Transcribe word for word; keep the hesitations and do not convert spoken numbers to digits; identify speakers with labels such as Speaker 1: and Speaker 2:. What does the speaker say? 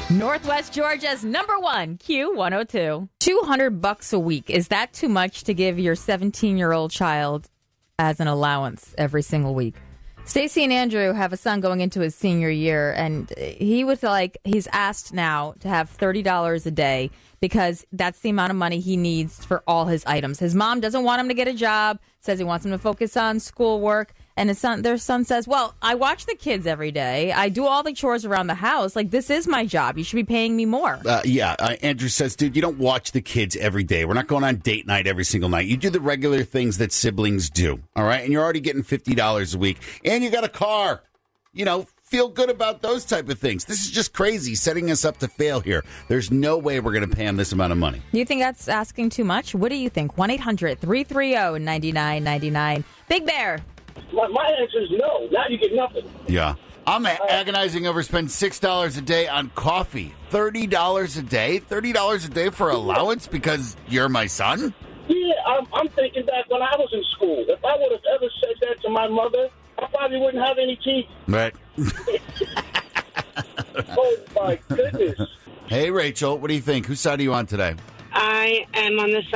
Speaker 1: Northwest Georgia's number one, Q one oh two. two hundred bucks a week. Is that too much to give your seventeen-year-old child as an allowance every single week? Stacy and Andrew have a son going into his senior year, and he was like, he's asked now to have thirty dollars a day because that's the amount of money he needs for all his items. His mom doesn't want him to get a job, says he wants him to focus on schoolwork, and his son, their son says, well, I watch the kids every day. I do all the chores around the house. Like, this is my job. You should be paying me more.
Speaker 2: Uh, yeah, uh, Andrew says, dude, you don't watch the kids every day. We're not going on date night every single night. You do the regular things that siblings do, all right? And you're already getting fifty dollars a week. And you got a car. You know, feel good about those type of things. This is just crazy, setting us up to fail here. There's no way we're going to pay him this amount of money.
Speaker 1: You think that's asking too much? What do you think? one eight hundred three three zero nine nine nine nine. Big Bear.
Speaker 3: My, my answer is no. Now you get nothing.
Speaker 2: Yeah. I'm agonizing over spending six dollars a day on coffee. thirty dollars a day? thirty dollars a day for allowance because you're my son?
Speaker 3: Yeah, I'm, I'm thinking back when I was in school. If I would have ever said that to my mother, I probably wouldn't have any teeth.
Speaker 2: Right.
Speaker 3: Oh, my goodness.
Speaker 2: Hey, Rachel, what do you think? Whose side are you on today?
Speaker 4: I am on the